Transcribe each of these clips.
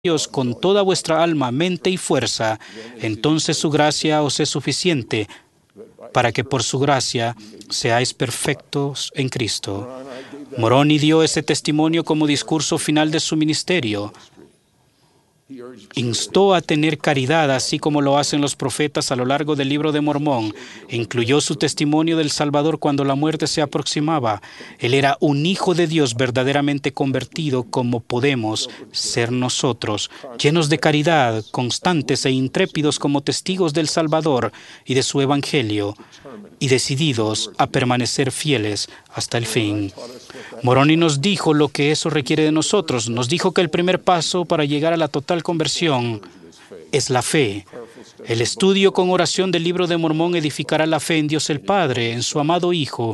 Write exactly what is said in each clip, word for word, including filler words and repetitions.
Dios con toda vuestra alma, mente y fuerza, entonces su gracia os es suficiente para que por su gracia seáis perfectos en Cristo. Moroni dio ese testimonio como discurso final de su ministerio. Instó a tener caridad, así como lo hacen los profetas a lo largo del libro de Mormón. Incluyó su testimonio del Salvador cuando la muerte se aproximaba. Él era un hijo de Dios verdaderamente convertido, como podemos ser nosotros, llenos de caridad, constantes e intrépidos como testigos del Salvador y de su Evangelio, y decididos a permanecer fieles hasta el fin. Moroni nos dijo lo que eso requiere de nosotros. Nos dijo que el primer paso para llegar a la total conversión es la fe. El estudio con oración del libro de Mormón edificará la fe en Dios el Padre, en su amado Hijo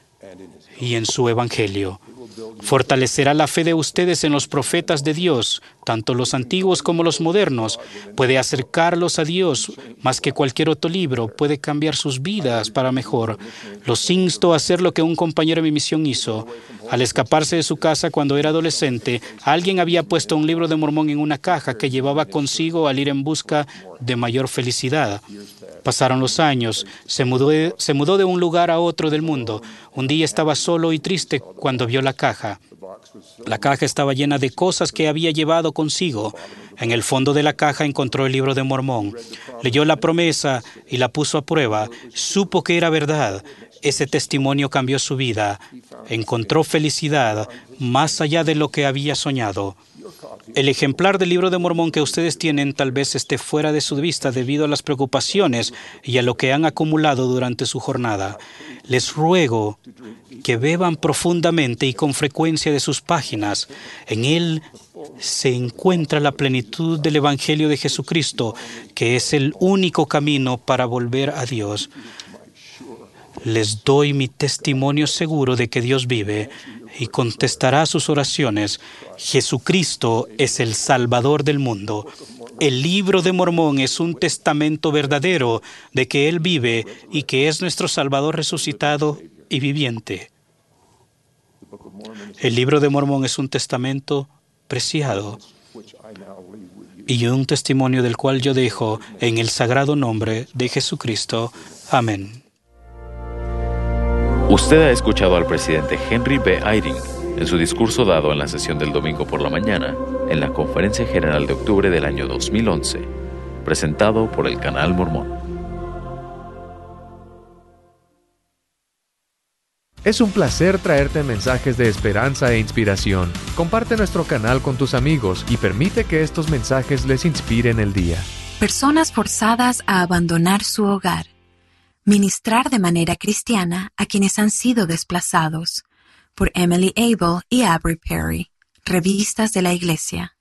y en su Evangelio. Fortalecerá la fe de ustedes en los profetas de Dios, tanto los antiguos como los modernos. Puede acercarlos a Dios más que cualquier otro libro. Puede cambiar sus vidas para mejor. Los insto a hacer lo que un compañero de mi misión hizo. Al escaparse de su casa cuando era adolescente, alguien había puesto un libro de Mormón en una caja que llevaba consigo al ir en busca de mayor felicidad. Pasaron los años. Se mudó, de, se mudó de un lugar a otro del mundo. Un día estaba solo y triste cuando vio la caja. La caja estaba llena de cosas que había llevado consigo. En el fondo de la caja encontró el libro de Mormón. Leyó la promesa y la puso a prueba. Supo que era verdad. Ese testimonio cambió su vida. Encontró felicidad más allá de lo que había soñado. El ejemplar del libro de Mormón que ustedes tienen tal vez esté fuera de su vista debido a las preocupaciones y a lo que han acumulado durante su jornada. Les ruego que beban profundamente y con frecuencia de sus páginas. En él se encuentra la plenitud del Evangelio de Jesucristo, que es el único camino para volver a Dios. Les doy mi testimonio seguro de que Dios vive y contestará sus oraciones. Jesucristo es el Salvador del mundo. El libro de Mormón es un testamento verdadero de que Él vive y que es nuestro Salvador resucitado y viviente. El libro de Mormón es un testamento preciado y un testimonio del cual yo dejo en el sagrado nombre de Jesucristo. Amén. Usted ha escuchado al presidente Henry B. Eyring en su discurso dado en la sesión del domingo por la mañana en la Conferencia General de octubre del año dos mil once, presentado por el Canal Mormón. Es un placer traerte mensajes de esperanza e inspiración. Comparte nuestro canal con tus amigos y permite que estos mensajes les inspiren el día. Personas forzadas a abandonar su hogar. Ministrar de manera cristiana a quienes han sido desplazados, por Emily Abel y Avery Perry, revistas de la Iglesia.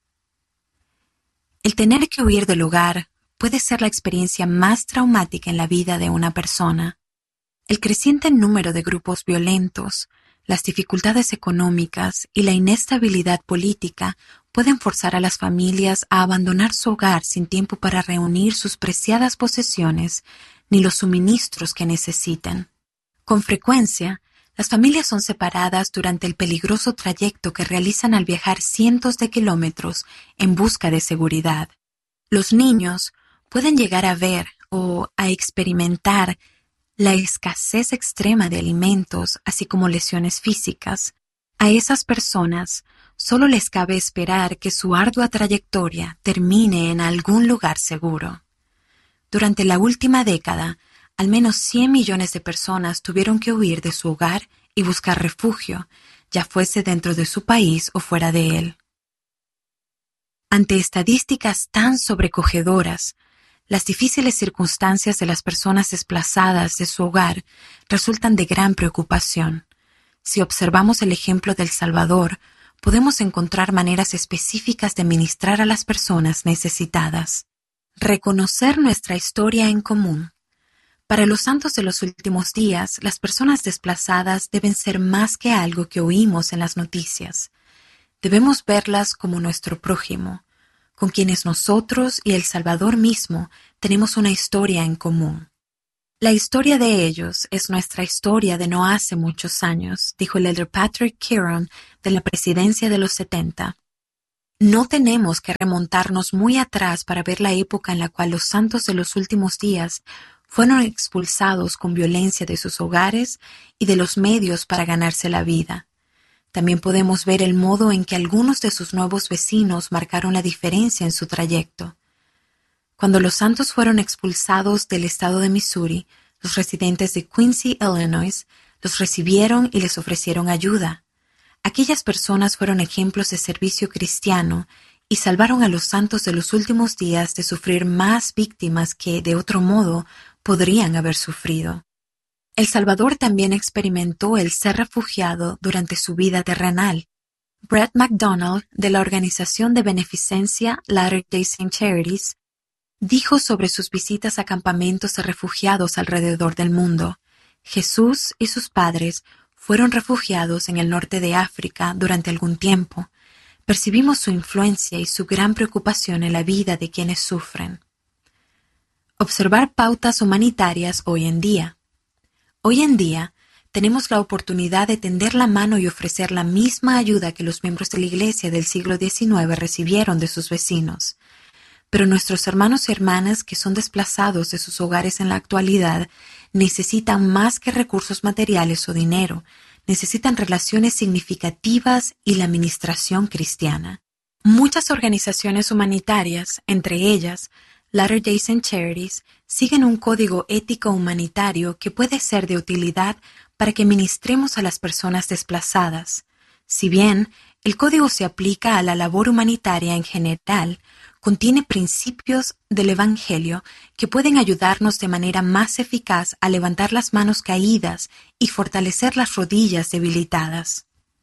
El tener que huir del hogar puede ser la experiencia más traumática en la vida de una persona. El creciente número de grupos violentos, las dificultades económicas y la inestabilidad política pueden forzar a las familias a abandonar su hogar sin tiempo para reunir sus preciadas posesiones ni los suministros que necesitan. Con frecuencia, las familias son separadas durante el peligroso trayecto que realizan al viajar cientos de kilómetros en busca de seguridad. Los niños pueden llegar a ver o a experimentar la escasez extrema de alimentos, así como lesiones físicas. A esas personas solo les cabe esperar que su ardua trayectoria termine en algún lugar seguro. Durante la última década, al menos cien millones de personas tuvieron que huir de su hogar y buscar refugio, ya fuese dentro de su país o fuera de él. Ante estadísticas tan sobrecogedoras, las difíciles circunstancias de las personas desplazadas de su hogar resultan de gran preocupación. Si observamos el ejemplo del Salvador, podemos encontrar maneras específicas de ministrar a las personas necesitadas. Reconocer nuestra historia en común. Para los santos de los últimos días, las personas desplazadas deben ser más que algo que oímos en las noticias. Debemos verlas como nuestro prójimo, con quienes nosotros y el Salvador mismo tenemos una historia en común. La historia de ellos es nuestra historia de no hace muchos años, dijo el elder Patrick Kieran de la presidencia de los setenta. No tenemos que remontarnos muy atrás para ver la época en la cual los santos de los últimos días fueron expulsados con violencia de sus hogares y de los medios para ganarse la vida. También podemos ver el modo en que algunos de sus nuevos vecinos marcaron la diferencia en su trayecto. Cuando los santos fueron expulsados del estado de Missouri, los residentes de Quincy, Illinois, los recibieron y les ofrecieron ayuda. Aquellas personas fueron ejemplos de servicio cristiano y salvaron a los santos de los últimos días de sufrir más víctimas que, de otro modo, podrían haber sufrido. El Salvador también experimentó el ser refugiado durante su vida terrenal. Brett McDonald, de la organización de beneficencia Latter-day Saint Charities, dijo sobre sus visitas a campamentos de refugiados alrededor del mundo: Jesús y sus padres fueron refugiados en el norte de África durante algún tiempo. Percibimos su influencia y su gran preocupación en la vida de quienes sufren. Observar pautas humanitarias hoy en día. Hoy en día, tenemos la oportunidad de tender la mano y ofrecer la misma ayuda que los miembros de la Iglesia del siglo diecinueve recibieron de sus vecinos. Pero nuestros hermanos y hermanas que son desplazados de sus hogares en la actualidad necesitan más que recursos materiales o dinero, necesitan relaciones significativas y la administración cristiana. Muchas organizaciones humanitarias, entre ellas Latter-day Saint Charities, siguen un código ético humanitario que puede ser de utilidad para que ministremos a las personas desplazadas. Si bien el código se aplica a la labor humanitaria en general, contiene principios del Evangelio que pueden ayudarnos de manera más eficaz a levantar las manos caídas y fortalecer las rodillas debilitadas.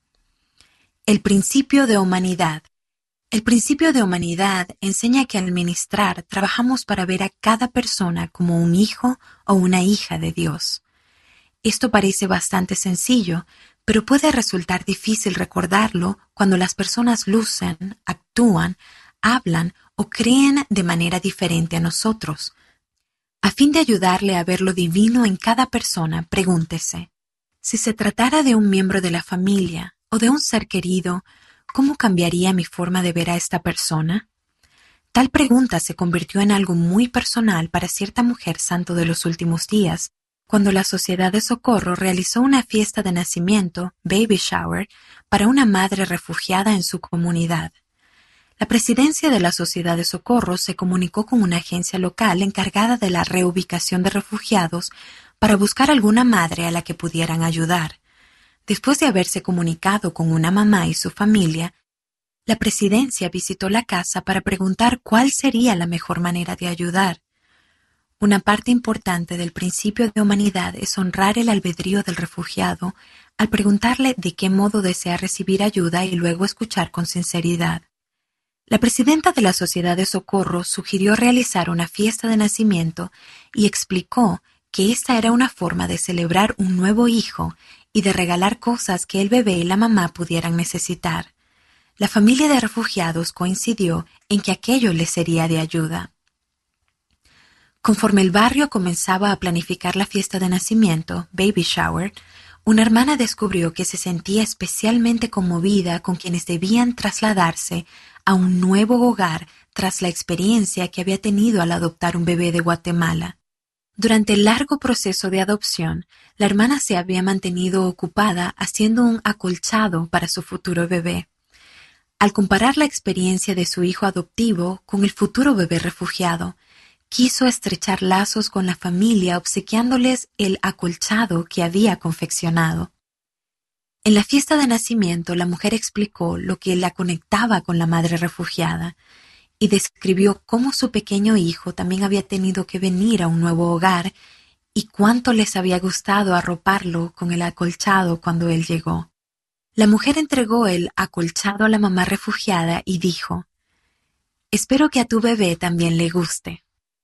El principio de humanidad. El principio de humanidad enseña que al ministrar trabajamos para ver a cada persona como un hijo o una hija de Dios. Esto parece bastante sencillo, pero puede resultar difícil recordarlo cuando las personas lucen, actúan, hablan o creen de manera diferente a nosotros. A fin de ayudarle a ver lo divino en cada persona, pregúntese: si se tratara de un miembro de la familia o de un ser querido, ¿cómo cambiaría mi forma de ver a esta persona? Tal pregunta se convirtió en algo muy personal para cierta mujer santo de los últimos días, cuando la Sociedad de Socorro realizó una fiesta de nacimiento, baby shower, para una madre refugiada en su comunidad. La presidencia de la Sociedad de Socorro se comunicó con una agencia local encargada de la reubicación de refugiados para buscar alguna madre a la que pudieran ayudar. Después de haberse comunicado con una mamá y su familia, la presidencia visitó la casa para preguntar cuál sería la mejor manera de ayudar. Una parte importante del principio de humanidad es honrar el albedrío del refugiado al preguntarle de qué modo desea recibir ayuda y luego escuchar con sinceridad. La presidenta de la Sociedad de Socorro sugirió realizar una fiesta de nacimiento y explicó que esta era una forma de celebrar un nuevo hijo y de regalar cosas que el bebé y la mamá pudieran necesitar. La familia de refugiados coincidió en que aquello les sería de ayuda. Conforme el barrio comenzaba a planificar la fiesta de nacimiento, baby shower, una hermana descubrió que se sentía especialmente conmovida con quienes debían trasladarse a un nuevo hogar tras la experiencia que había tenido al adoptar un bebé de Guatemala. Durante el largo proceso de adopción, la hermana se había mantenido ocupada haciendo un acolchado para su futuro bebé. Al comparar la experiencia de su hijo adoptivo con el futuro bebé refugiado, quiso estrechar lazos con la familia obsequiándoles el acolchado que había confeccionado. En la fiesta de nacimiento, la mujer explicó lo que la conectaba con la madre refugiada y describió cómo su pequeño hijo también había tenido que venir a un nuevo hogar y cuánto les había gustado arroparlo con el acolchado cuando él llegó. La mujer entregó el acolchado a la mamá refugiada y dijo: «Espero que a tu bebé también le guste».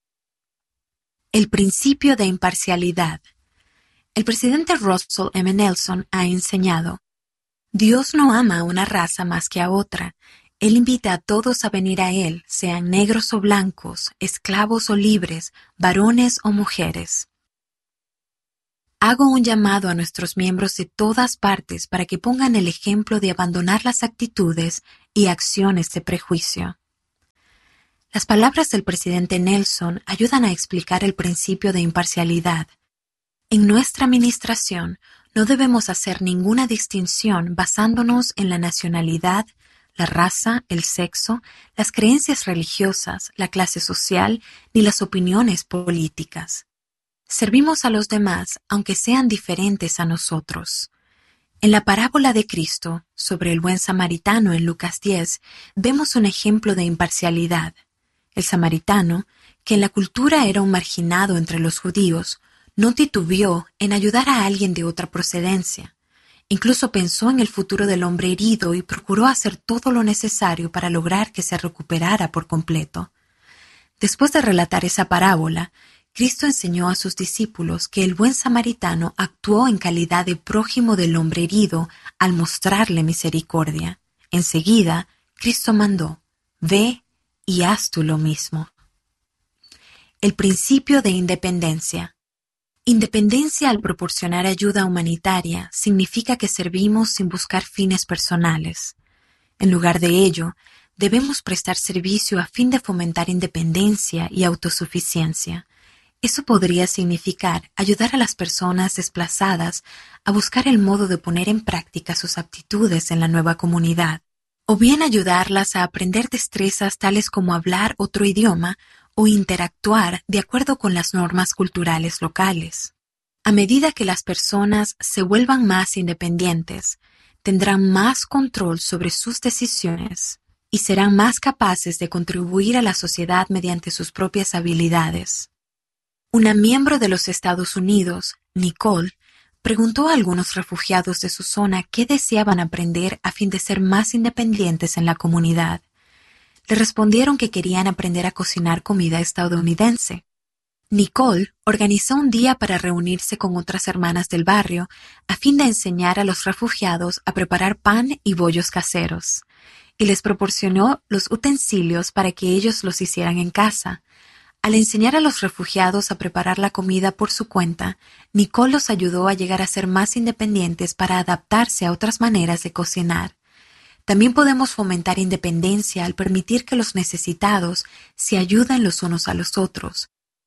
El principio de imparcialidad. El presidente Russell M. Nelson ha enseñado: Dios no ama a una raza más que a otra. Él invita a todos a venir a Él, sean negros o blancos, esclavos o libres, varones o mujeres. Hago un llamado a nuestros miembros de todas partes para que pongan el ejemplo de abandonar las actitudes, y acciones de prejuicio. Las palabras del presidente Nelson ayudan a explicar el principio de imparcialidad. En nuestra administración no debemos hacer ninguna distinción basándonos en la nacionalidad, la raza, el sexo, las creencias religiosas, la clase social ni las opiniones políticas. Servimos a los demás aunque sean diferentes a nosotros. En la parábola de Cristo sobre el buen samaritano en Lucas diez vemos un ejemplo de imparcialidad. El samaritano, que en la cultura era un marginado entre los judíos, no titubeó en ayudar a alguien de otra procedencia. Incluso pensó en el futuro del hombre herido y procuró hacer todo lo necesario para lograr que se recuperara por completo. Después de relatar esa parábola, Cristo enseñó a sus discípulos que el buen samaritano actuó en calidad de prójimo del hombre herido al mostrarle misericordia. Enseguida, Cristo mandó: «Ve y haz tú lo mismo». El principio de independencia. Independencia al proporcionar ayuda humanitaria significa que servimos sin buscar fines personales. En lugar de ello, debemos prestar servicio a fin de fomentar independencia y autosuficiencia. Eso podría significar ayudar a las personas desplazadas a buscar el modo de poner en práctica sus aptitudes en la nueva comunidad, o bien ayudarlas a aprender destrezas tales como hablar otro idioma o interactuar de acuerdo con las normas culturales locales. A medida que las personas se vuelvan más independientes, tendrán más control sobre sus decisiones y serán más capaces de contribuir a la sociedad mediante sus propias habilidades. Una miembro de los Estados Unidos, Nicole, preguntó a algunos refugiados de su zona qué deseaban aprender a fin de ser más independientes en la comunidad. Le respondieron que querían aprender a cocinar comida estadounidense. Nicole organizó un día para reunirse con otras hermanas del barrio a fin de enseñar a los refugiados a preparar pan y bollos caseros, y les proporcionó los utensilios para que ellos los hicieran en casa. Al enseñar a los refugiados a preparar la comida por su cuenta, Nicole los ayudó a llegar a ser más independientes para adaptarse a otras maneras de cocinar. También podemos fomentar independencia al permitir que los necesitados se ayuden los unos a los otros.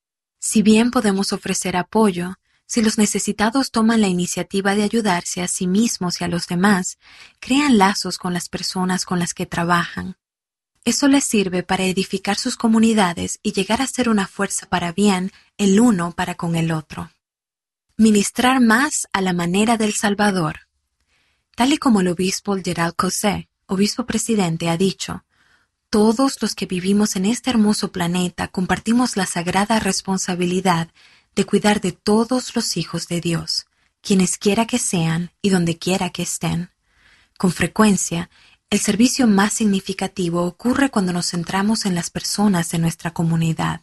Si bien podemos ofrecer apoyo, si los necesitados toman la iniciativa de ayudarse a sí mismos y a los demás, crean lazos con las personas con las que trabajan. Eso les sirve para edificar sus comunidades y llegar a ser una fuerza para bien el uno para con el otro. Ministrar más a la manera del Salvador. Tal y como el obispo Gerald Cosset, obispo presidente, ha dicho, todos los que vivimos en este hermoso planeta compartimos la sagrada responsabilidad de cuidar de todos los hijos de Dios, quienes quiera que sean y donde quiera que estén. Con frecuencia, el servicio más significativo ocurre cuando nos centramos en las personas de nuestra comunidad.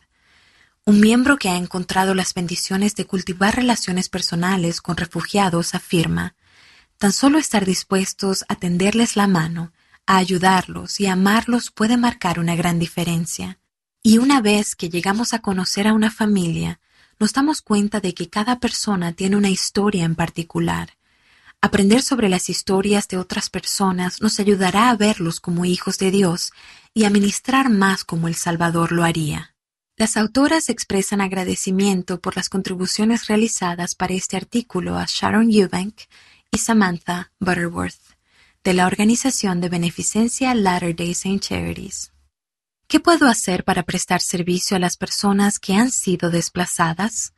Un miembro que ha encontrado las bendiciones de cultivar relaciones personales con refugiados afirma, tan solo estar dispuestos a tenderles la mano, a ayudarlos y a amarlos puede marcar una gran diferencia. Y una vez que llegamos a conocer a una familia, nos damos cuenta de que cada persona tiene una historia en particular. Aprender sobre las historias de otras personas nos ayudará a verlos como hijos de Dios y a ministrar más como el Salvador lo haría. Las autoras expresan agradecimiento por las contribuciones realizadas para este artículo a Sharon Eubank y Samantha Butterworth, de la organización de beneficencia Latter-day Saint Charities. ¿Qué puedo hacer para prestar servicio a las personas que han sido desplazadas?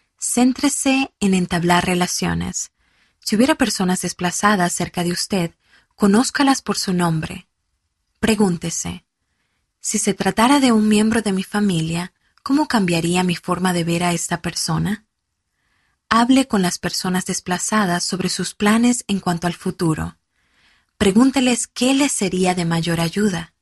Céntrese en entablar relaciones. Si hubiera personas desplazadas cerca de usted, conózcalas por su nombre. Pregúntese, si se tratara de un miembro de mi familia, ¿cómo cambiaría mi forma de ver a esta persona? Hable con las personas desplazadas sobre sus planes en cuanto al futuro. Pregúnteles qué les sería de mayor ayuda.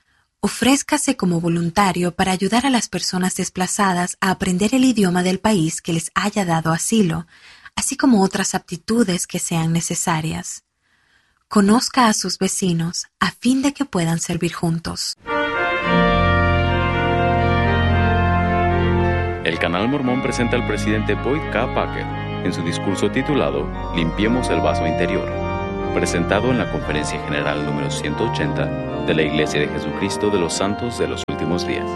Ofrézcase como voluntario para ayudar a las personas desplazadas a aprender el idioma del país que les haya dado asilo, así como otras aptitudes que sean necesarias. Conozca a sus vecinos a fin de que puedan servir juntos. El Canal Mormón presenta al presidente Boyd K. Packer en su discurso titulado Limpiemos el vaso interior. presentado en la Conferencia General número ciento ochenta de la Iglesia de Jesucristo de los Santos de los Últimos Días.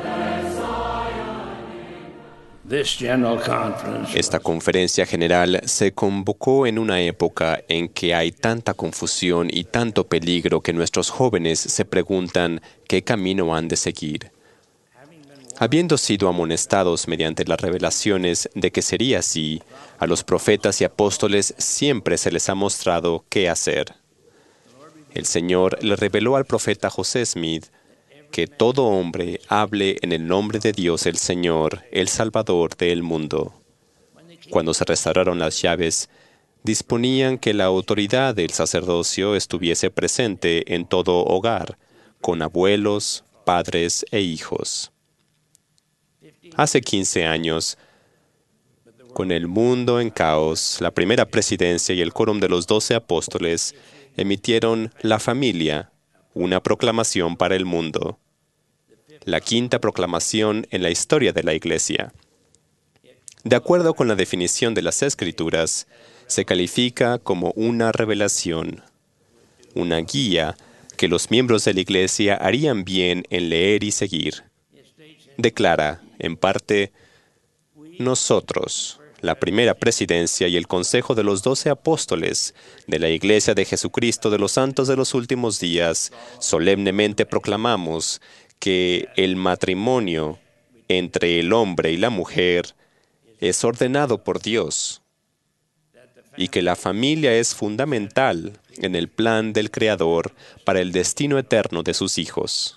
Esta conferencia general se convocó en una época en que hay tanta confusión y tanto peligro que nuestros jóvenes se preguntan qué camino han de seguir. Habiendo sido amonestados mediante las revelaciones de que sería así, a los profetas y apóstoles siempre se les ha mostrado qué hacer. El Señor le reveló al profeta José Smith que todo hombre hable en el nombre de Dios el Señor, el Salvador del mundo. Cuando se restauraron las llaves, disponían que la autoridad del sacerdocio estuviese presente en todo hogar, con abuelos, padres e hijos. Hace quince años, con el mundo en caos, la primera presidencia y el quórum de los doce apóstoles emitieron La Familia, una proclamación para el mundo. La quinta proclamación en la historia de la Iglesia. De acuerdo con la definición de las Escrituras, se califica como una revelación, una guía que los miembros de la Iglesia harían bien en leer y seguir. Declara, en parte, nosotros, la primera presidencia y el consejo de los doce apóstoles de la Iglesia de Jesucristo de los Santos de los Últimos Días, solemnemente proclamamos que el matrimonio entre el hombre y la mujer es ordenado por Dios y que la familia es fundamental en el plan del Creador para el destino eterno de sus hijos.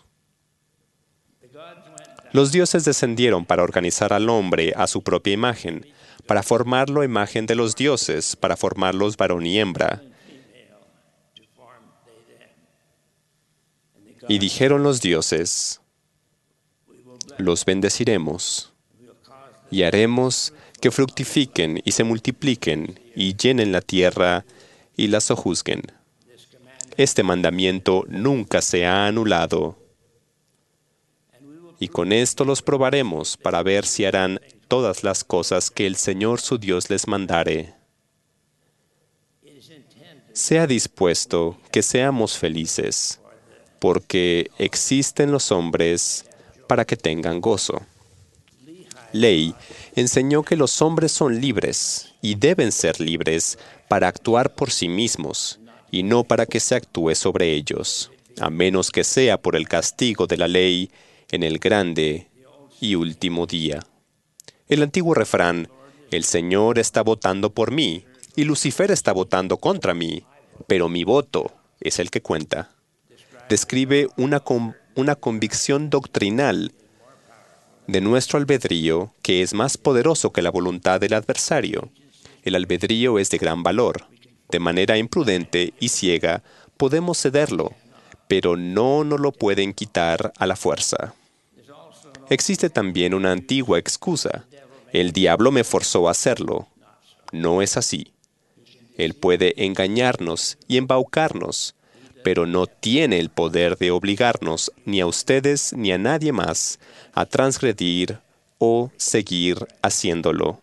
Los dioses descendieron para organizar al hombre a su propia imagen, para formarlo a imagen de los dioses, para formarlos varón y hembra. Y dijeron los dioses, los bendeciremos y haremos que fructifiquen y se multipliquen y llenen la tierra y la sojuzguen. Este mandamiento nunca se ha anulado. Y con esto los probaremos para ver si harán todas las cosas que el Señor su Dios les mandare. Sea dispuesto que seamos felices, porque existen los hombres para que tengan gozo. Ley enseñó que los hombres son libres y deben ser libres para actuar por sí mismos y no para que se actúe sobre ellos, a menos que sea por el castigo de la ley en el grande y último día. El antiguo refrán, el Señor está votando por mí y Lucifer está votando contra mí, pero mi voto es el que cuenta, describe una, con, una convicción doctrinal de nuestro albedrío que es más poderoso que la voluntad del adversario. El albedrío es de gran valor. De manera imprudente y ciega podemos cederlo, pero no nos lo pueden quitar a la fuerza. Existe también una antigua excusa. El diablo me forzó a hacerlo. No es así. Él puede engañarnos y embaucarnos, pero no tiene el poder de obligarnos ni a ustedes ni a nadie más a transgredir o seguir haciéndolo.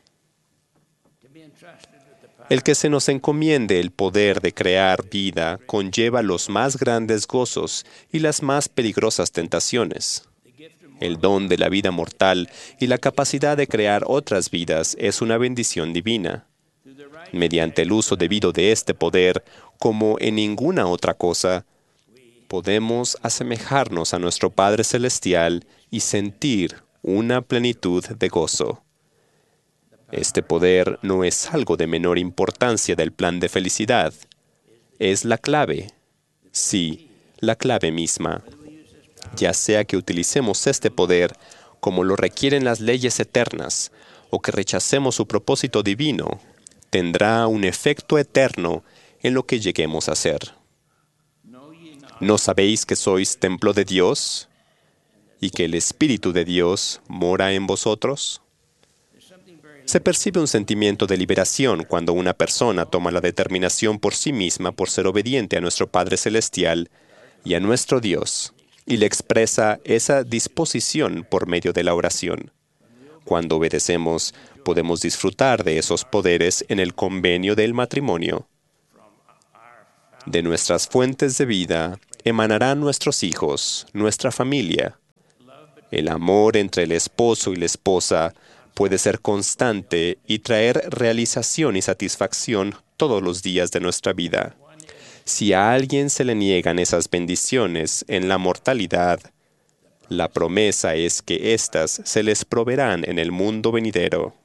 El que se nos encomiende el poder de crear vida conlleva los más grandes gozos y las más peligrosas tentaciones. El don de la vida mortal y la capacidad de crear otras vidas es una bendición divina. Mediante el uso debido de este poder, como en ninguna otra cosa, podemos asemejarnos a nuestro Padre Celestial y sentir una plenitud de gozo. Este poder no es algo de menor importancia del plan de felicidad. Es la clave, sí, la clave misma. Ya sea que utilicemos este poder como lo requieren las leyes eternas o que rechacemos su propósito divino, tendrá un efecto eterno en lo que lleguemos a ser. ¿No sabéis que sois templo de Dios y que el Espíritu de Dios mora en vosotros? Se percibe un sentimiento de liberación cuando una persona toma la determinación por sí misma por ser obediente a nuestro Padre Celestial y a nuestro Dios, y le expresa esa disposición por medio de la oración. Cuando obedecemos, podemos disfrutar de esos poderes en el convenio del matrimonio. De nuestras fuentes de vida emanarán nuestros hijos, nuestra familia. El amor entre el esposo y la esposa puede ser constante y traer realización y satisfacción todos los días de nuestra vida. Si a alguien se le niegan esas bendiciones en la mortalidad, la promesa es que éstas se les proveerán en el mundo venidero.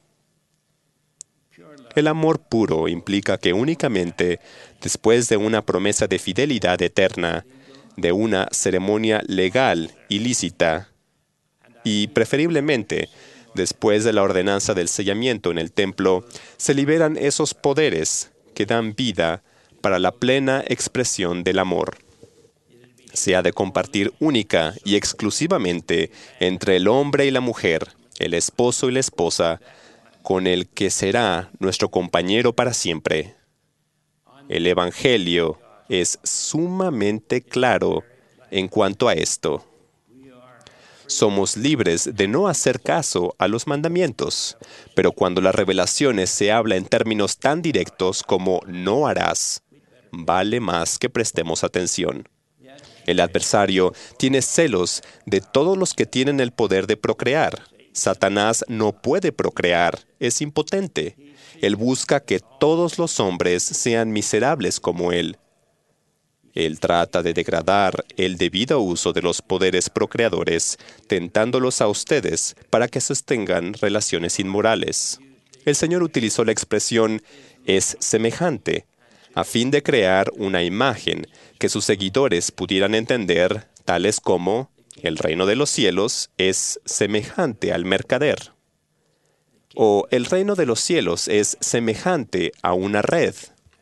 El amor puro implica que únicamente después de una promesa de fidelidad eterna, de una ceremonia legal y lícita, y preferiblemente después de la ordenanza del sellamiento en el templo, se liberan esos poderes que dan vida para la plena expresión del amor. Se ha de compartir única y exclusivamente entre el hombre y la mujer, el esposo y la esposa, con el que será nuestro compañero para siempre. El Evangelio es sumamente claro en cuanto a esto. Somos libres de no hacer caso a los mandamientos, pero cuando las revelaciones se habla en términos tan directos como no harás, vale más que prestemos atención. El adversario tiene celos de todos los que tienen el poder de procrear. Satanás no puede procrear, es impotente. Él busca que todos los hombres sean miserables como él. Él trata de degradar el debido uso de los poderes procreadores, tentándolos a ustedes para que sostengan relaciones inmorales. El Señor utilizó la expresión «es semejante», a fin de crear una imagen que sus seguidores pudieran entender, tales como «el reino de los cielos es semejante al mercader», o «el reino de los cielos es semejante a una red»,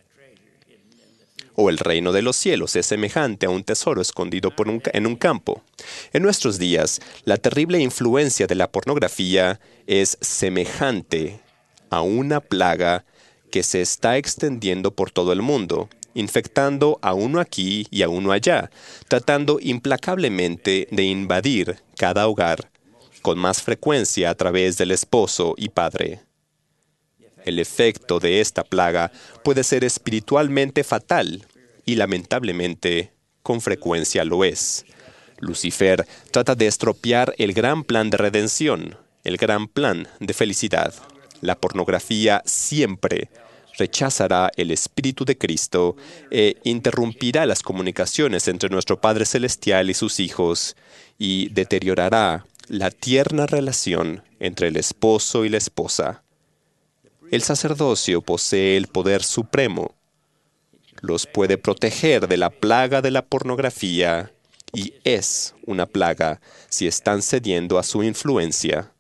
o «el reino de los cielos es semejante a un tesoro escondido por un, en un campo». En nuestros días, la terrible influencia de la pornografía es semejante a una plaga que se está extendiendo por todo el mundo, infectando a uno aquí y a uno allá, tratando implacablemente de invadir cada hogar, con más frecuencia a través del esposo y padre. El efecto de esta plaga puede ser espiritualmente fatal y lamentablemente con frecuencia lo es. Lucifer trata de estropear el gran plan de redención, el gran plan de felicidad. La pornografía siempre rechazará el Espíritu de Cristo e interrumpirá las comunicaciones entre nuestro Padre Celestial y sus hijos y deteriorará la tierna relación entre el esposo y la esposa. El sacerdocio posee el poder supremo. Los puede proteger de la plaga de la pornografía y es una plaga si están cediendo a su influencia.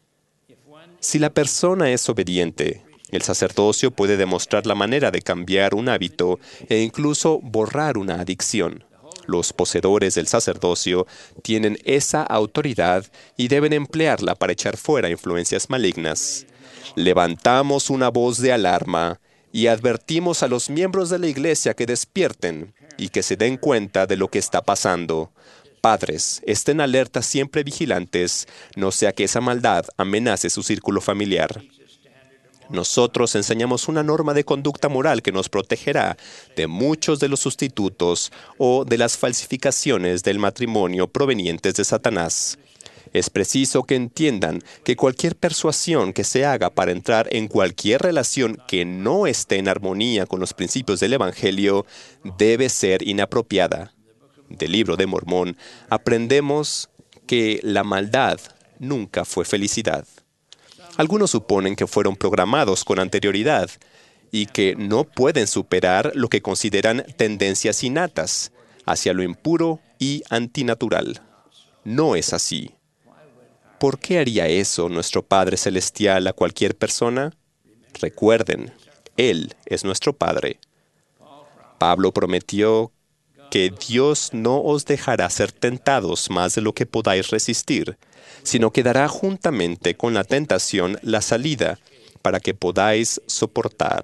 Si la persona es obediente, el sacerdocio puede demostrar la manera de cambiar un hábito e incluso borrar una adicción. Los poseedores del sacerdocio tienen esa autoridad y deben emplearla para echar fuera influencias malignas. Levantamos una voz de alarma y advertimos a los miembros de la iglesia que despierten y que se den cuenta de lo que está pasando. Padres, estén alertas, siempre vigilantes, no sea que esa maldad amenace su círculo familiar. Nosotros enseñamos una norma de conducta moral que nos protegerá de muchos de los sustitutos o de las falsificaciones del matrimonio provenientes de Satanás. Es preciso que entiendan que cualquier persuasión que se haga para entrar en cualquier relación que no esté en armonía con los principios del Evangelio debe ser inapropiada. Del Libro de Mormón aprendemos que la maldad nunca fue felicidad. Algunos suponen que fueron programados con anterioridad y que no pueden superar lo que consideran tendencias innatas hacia lo impuro y antinatural. No es así. ¿Por qué haría eso nuestro Padre Celestial a cualquier persona? Recuerden, Él es nuestro Padre. Pablo prometió que Dios no os dejará ser tentados más de lo que podáis resistir, sino que dará juntamente con la tentación la salida para que podáis soportar.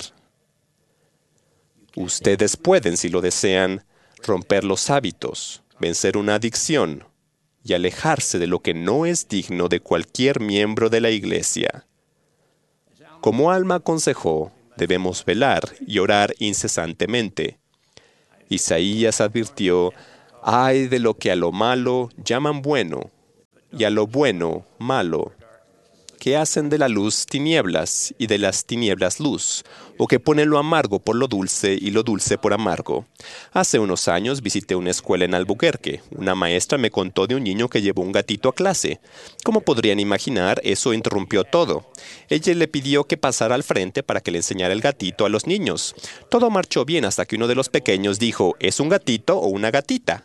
Ustedes pueden, si lo desean, romper los hábitos, vencer una adicción y alejarse de lo que no es digno de cualquier miembro de la iglesia. Como Alma aconsejó, debemos velar y orar incesantemente. Isaías advirtió: «Ay de lo que a lo malo llaman bueno, y a lo bueno malo, que hacen de la luz tinieblas y de las tinieblas luz, o que ponen lo amargo por lo dulce y lo dulce por amargo». Hace unos años visité una escuela en Albuquerque. Una maestra me contó de un niño que llevó un gatito a clase. Como podrían imaginar, eso interrumpió todo. Ella le pidió que pasara al frente para que le enseñara el gatito a los niños. Todo marchó bien hasta que uno de los pequeños dijo: «¿Es un gatito o una gatita?».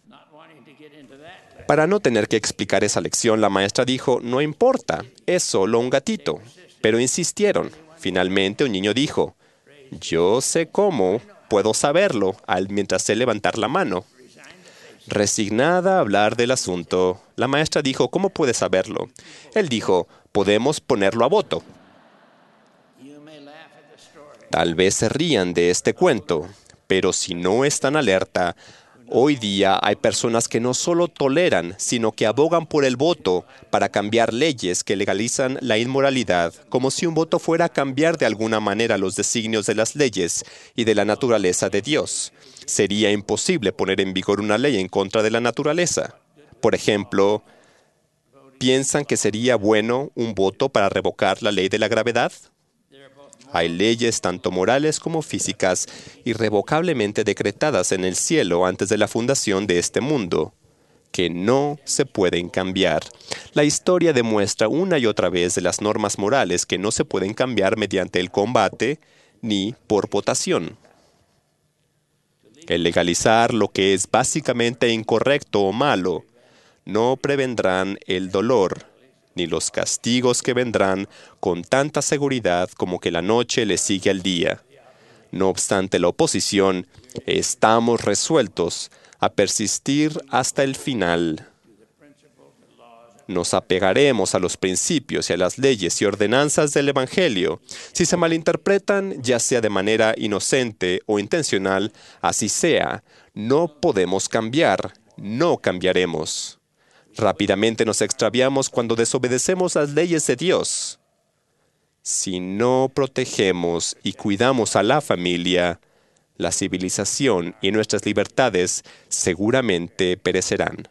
Para no tener que explicar esa lección, la maestra dijo: «No importa, es solo un gatito». Pero insistieron. Finalmente un niño dijo: «Yo sé cómo, puedo saberlo», al mientras sé levantar la mano. Resignada a hablar del asunto, la maestra dijo: «¿Cómo puede saberlo?». Él dijo: «Podemos ponerlo a voto». Tal vez se rían de este cuento, pero si no están alerta, hoy día hay personas que no solo toleran, sino que abogan por el voto para cambiar leyes que legalizan la inmoralidad, como si un voto fuera a cambiar de alguna manera los designios de las leyes y de la naturaleza de Dios. Sería imposible poner en vigor una ley en contra de la naturaleza. Por ejemplo, ¿piensan que sería bueno un voto para revocar la ley de la gravedad? Hay leyes tanto morales como físicas irrevocablemente decretadas en el cielo antes de la fundación de este mundo, que no se pueden cambiar. La historia demuestra una y otra vez de las normas morales que no se pueden cambiar mediante el combate ni por votación. El legalizar lo que es básicamente incorrecto o malo no prevendrán el dolor ni los castigos que vendrán con tanta seguridad como que la noche le sigue al día. No obstante la oposición, estamos resueltos a persistir hasta el final. Nos apegaremos a los principios y a las leyes y ordenanzas del Evangelio. Si se malinterpretan, ya sea de manera inocente o intencional, así sea, no podemos cambiar, no cambiaremos. Rápidamente nos extraviamos cuando desobedecemos las leyes de Dios. Si no protegemos y cuidamos a la familia, la civilización y nuestras libertades seguramente perecerán.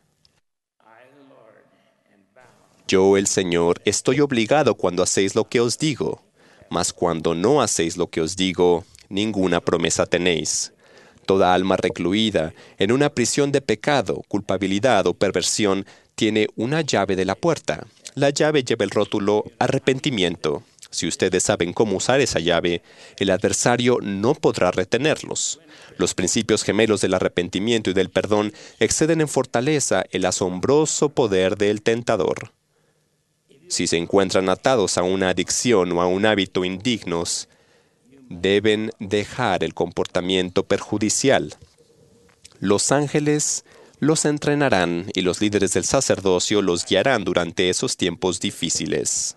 Yo, el Señor, estoy obligado cuando hacéis lo que os digo, mas cuando no hacéis lo que os digo, ninguna promesa tenéis. Toda alma recluida en una prisión de pecado, culpabilidad o perversión tiene una llave de la puerta. La llave lleva el rótulo arrepentimiento. Si ustedes saben cómo usar esa llave, el adversario no podrá retenerlos. Los principios gemelos del arrepentimiento y del perdón exceden en fortaleza el asombroso poder del tentador. Si se encuentran atados a una adicción o a un hábito indignos, deben dejar el comportamiento perjudicial. Los ángeles los entrenarán y los líderes del sacerdocio los guiarán durante esos tiempos difíciles.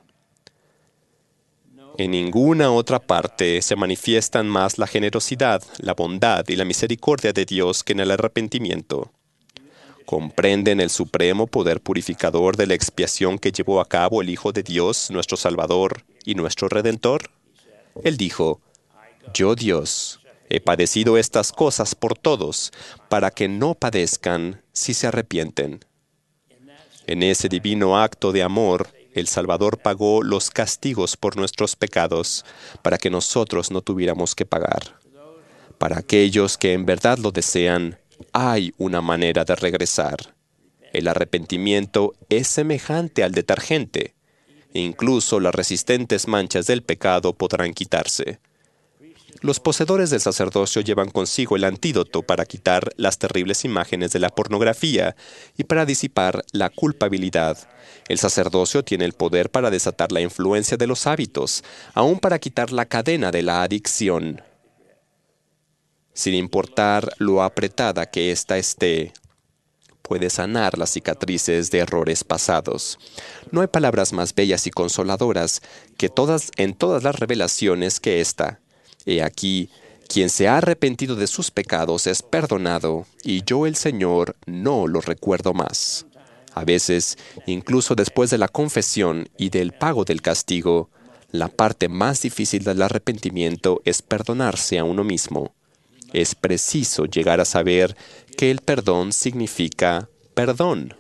En ninguna otra parte se manifiestan más la generosidad, la bondad y la misericordia de Dios que en el arrepentimiento. ¿Comprenden el supremo poder purificador de la expiación que llevó a cabo el Hijo de Dios, nuestro Salvador y nuestro Redentor? Él dijo: «Yo, Dios, he padecido estas cosas por todos, para que no padezcan si se arrepienten». En ese divino acto de amor, el Salvador pagó los castigos por nuestros pecados, para que nosotros no tuviéramos que pagar. Para aquellos que en verdad lo desean, hay una manera de regresar. El arrepentimiento es semejante al detergente. Incluso las resistentes manchas del pecado podrán quitarse. Los poseedores del sacerdocio llevan consigo el antídoto para quitar las terribles imágenes de la pornografía y para disipar la culpabilidad. El sacerdocio tiene el poder para desatar la influencia de los hábitos, aún para quitar la cadena de la adicción. Sin importar lo apretada que ésta esté, puede sanar las cicatrices de errores pasados. No hay palabras más bellas y consoladoras que todas en todas las revelaciones que esta. He aquí, quien se ha arrepentido de sus pecados es perdonado, y yo, el Señor, no lo recuerdo más. A veces, incluso después de la confesión y del pago del castigo, la parte más difícil del arrepentimiento es perdonarse a uno mismo. Es preciso llegar a saber que el perdón significa perdón.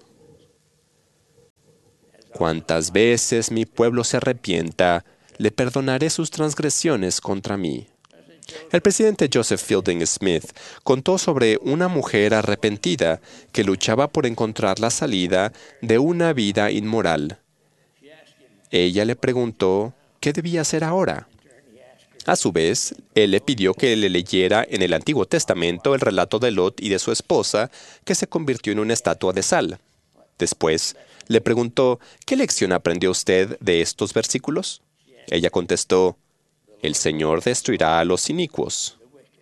Cuantas veces mi pueblo se arrepienta, le perdonaré sus transgresiones contra mí. El presidente Joseph Fielding Smith contó sobre una mujer arrepentida que luchaba por encontrar la salida de una vida inmoral. Ella le preguntó qué debía hacer ahora. A su vez, él le pidió que le leyera en el Antiguo Testamento el relato de Lot y de su esposa, que se convirtió en una estatua de sal. Después, le preguntó, ¿qué lección aprendió usted de estos versículos? Ella contestó, el Señor destruirá a los inicuos.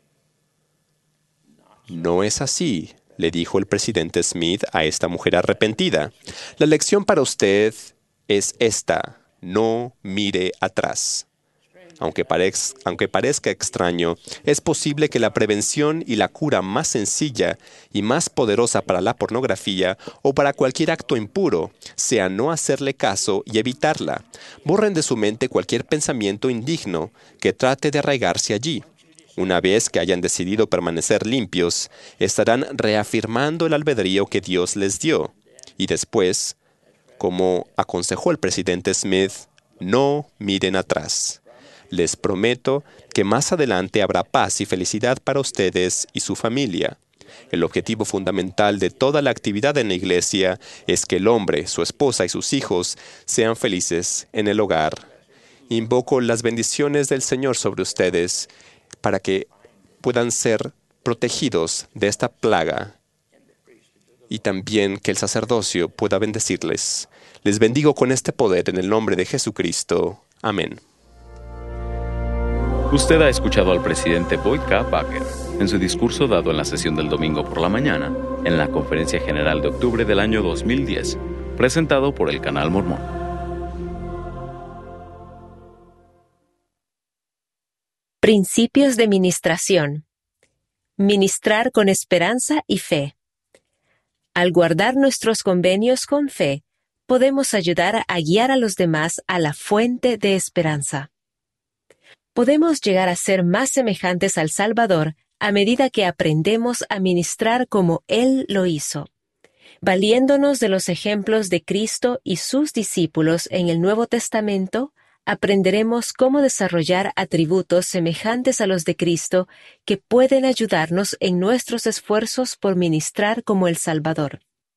No es así, le dijo el presidente Smith a esta mujer arrepentida. La lección para usted es esta, no mire atrás. Aunque, parez, aunque parezca extraño, es posible que la prevención y la cura más sencilla y más poderosa para la pornografía o para cualquier acto impuro sea no hacerle caso y evitarla. Borren de su mente cualquier pensamiento indigno que trate de arraigarse allí. Una vez que hayan decidido permanecer limpios, estarán reafirmando el albedrío que Dios les dio. Y después, como aconsejó el presidente Smith, no miren atrás. Les prometo que más adelante habrá paz y felicidad para ustedes y su familia. El objetivo fundamental de toda la actividad en la iglesia es que el hombre, su esposa y sus hijos sean felices en el hogar. Invoco las bendiciones del Señor sobre ustedes para que puedan ser protegidos de esta plaga y también que el sacerdocio pueda bendecirles. Les bendigo con este poder en el nombre de Jesucristo. Amén. Usted ha escuchado al presidente Boyd K. Packer en su discurso dado en la sesión del domingo por la mañana en la Conferencia General de Octubre del año dos mil diez, presentado por el Canal Mormón. Principios de ministración. Ministrar con esperanza y fe. Al guardar nuestros convenios con fe, podemos ayudar a guiar a los demás a la fuente de esperanza. Podemos llegar a ser más semejantes al Salvador a medida que aprendemos a ministrar como Él lo hizo. Valiéndonos de los ejemplos de Cristo y sus discípulos en el Nuevo Testamento, aprenderemos cómo desarrollar atributos semejantes a los de Cristo que pueden ayudarnos en nuestros esfuerzos por ministrar como el Salvador.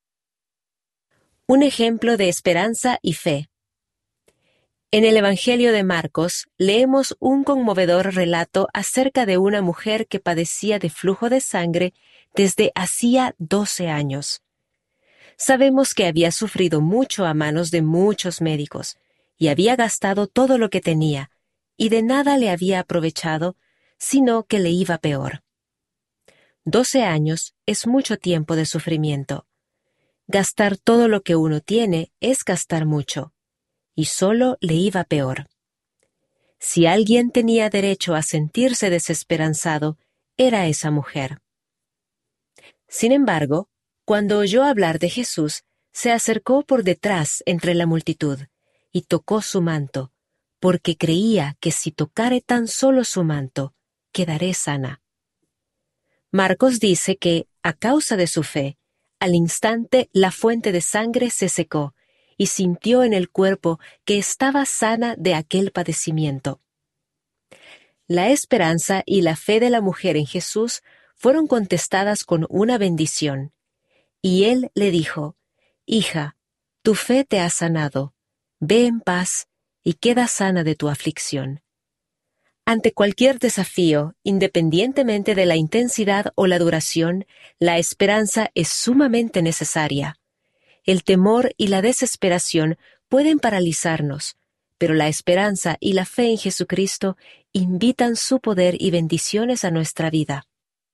Un ejemplo de esperanza y fe. En el Evangelio de Marcos leemos un conmovedor relato acerca de una mujer que padecía de flujo de sangre desde hacía doce años. Sabemos que había sufrido mucho a manos de muchos médicos y había gastado todo lo que tenía, y de nada le había aprovechado, sino que le iba peor. Doce años es mucho tiempo de sufrimiento. Gastar todo lo que uno tiene es gastar mucho. Y solo le iba peor. Si alguien tenía derecho a sentirse desesperanzado, era esa mujer. Sin embargo, cuando oyó hablar de Jesús, se acercó por detrás entre la multitud y tocó su manto, porque creía que si tocare tan solo su manto, quedaré sana. Marcos dice que, a causa de su fe, al instante la fuente de sangre se secó, y sintió en el cuerpo que estaba sana de aquel padecimiento. La esperanza y la fe de la mujer en Jesús fueron contestadas con una bendición. Y él le dijo, «Hija, tu fe te ha sanado. Ve en paz y queda sana de tu aflicción». Ante cualquier desafío, independientemente de la intensidad o la duración, la esperanza es sumamente necesaria. El temor y la desesperación pueden paralizarnos, pero la esperanza y la fe en Jesucristo invitan su poder y bendiciones a nuestra vida.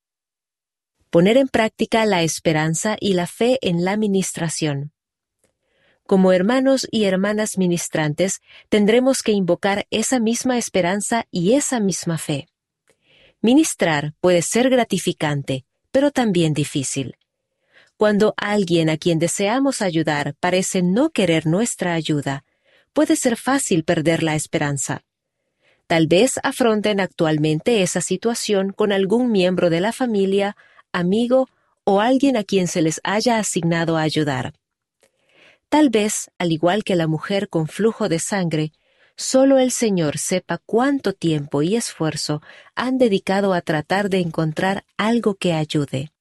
Poner en práctica la esperanza y la fe en la ministración. Como hermanos y hermanas ministrantes, tendremos que invocar esa misma esperanza y esa misma fe. Ministrar puede ser gratificante, pero también difícil. Cuando alguien a quien deseamos ayudar parece no querer nuestra ayuda, puede ser fácil perder la esperanza. Tal vez afronten actualmente esa situación con algún miembro de la familia, amigo o alguien a quien se les haya asignado a ayudar. Tal vez, al igual que la mujer con flujo de sangre, solo el Señor sepa cuánto tiempo y esfuerzo han dedicado a tratar de encontrar algo que ayude.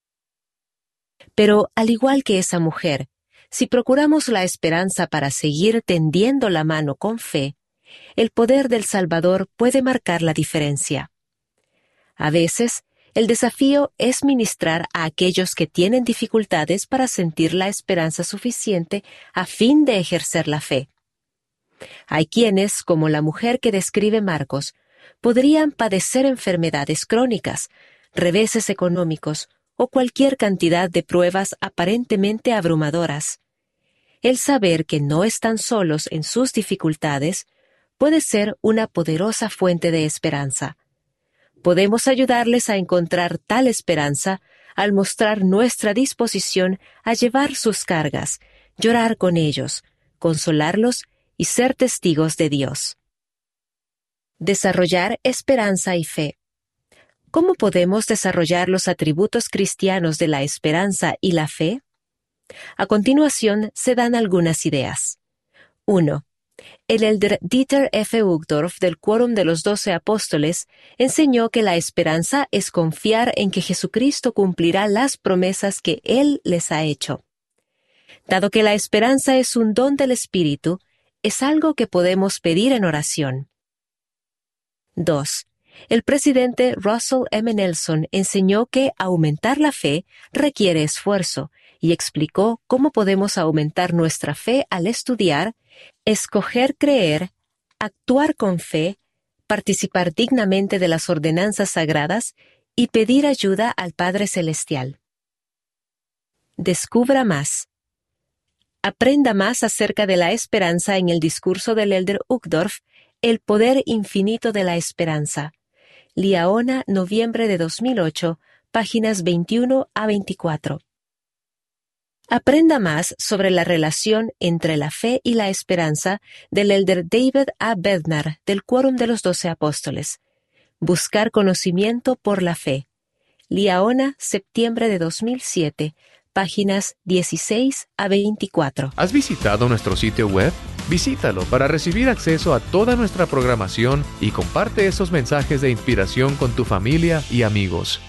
Pero, al igual que esa mujer, si procuramos la esperanza para seguir tendiendo la mano con fe, el poder del Salvador puede marcar la diferencia. A veces, el desafío es ministrar a aquellos que tienen dificultades para sentir la esperanza suficiente a fin de ejercer la fe. Hay quienes, como la mujer que describe Marcos, podrían padecer enfermedades crónicas, reveses económicos o cualquier cantidad de pruebas aparentemente abrumadoras. El saber que no están solos en sus dificultades puede ser una poderosa fuente de esperanza. Podemos ayudarles a encontrar tal esperanza al mostrar nuestra disposición a llevar sus cargas, llorar con ellos, consolarlos y ser testigos de Dios. Desarrollar esperanza y fe. ¿Cómo podemos desarrollar los atributos cristianos de la esperanza y la fe? A continuación se dan algunas ideas. uno. El elder Dieter F. Uchtdorf del Quórum de los Doce Apóstoles enseñó que la esperanza es confiar en que Jesucristo cumplirá las promesas que Él les ha hecho. Dado que la esperanza es un don del Espíritu, es algo que podemos pedir en oración. dos. El presidente Russell M. Nelson enseñó que aumentar la fe requiere esfuerzo y explicó cómo podemos aumentar nuestra fe al estudiar, escoger creer, actuar con fe, participar dignamente de las ordenanzas sagradas y pedir ayuda al Padre Celestial. Descubra más. Aprenda más acerca de la esperanza en el discurso del elder Uchtdorf, El poder infinito de la esperanza. Liaona, noviembre de dos mil ocho, páginas veintiuno a veinticuatro. Aprenda más sobre la relación entre la fe y la esperanza del elder David A. Bednar del Quórum de los Doce Apóstoles. Buscar conocimiento por la fe. Liaona, septiembre de dos mil siete, páginas dieciséis a veinticuatro. ¿Has visitado nuestro sitio web? Visítalo para recibir acceso a toda nuestra programación y comparte esos mensajes de inspiración con tu familia y amigos.